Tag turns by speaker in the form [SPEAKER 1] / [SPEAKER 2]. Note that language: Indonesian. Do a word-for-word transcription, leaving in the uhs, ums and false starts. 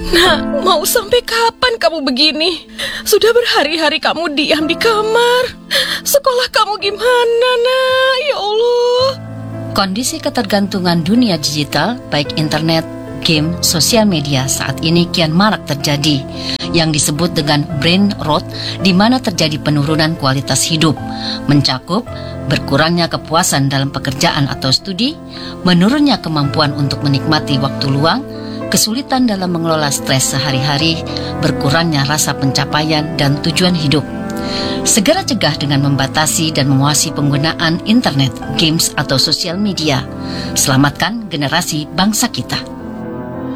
[SPEAKER 1] Nak, mau sampai kapan kamu begini? Sudah berhari-hari kamu diam di kamar. Sekolah kamu gimana, nak? Ya Allah.
[SPEAKER 2] Kondisi ketergantungan dunia digital, baik internet, game, sosial media saat ini kian marak terjadi, yang disebut dengan brain rot, di mana terjadi penurunan kualitas hidup, mencakup berkurangnya kepuasan dalam pekerjaan atau studi, menurunnya kemampuan untuk menikmati waktu luang, kesulitan dalam mengelola stres sehari-hari, berkurangnya rasa pencapaian dan tujuan hidup. Segera cegah dengan membatasi dan menguasai penggunaan internet, games atau sosial media. Selamatkan generasi bangsa kita.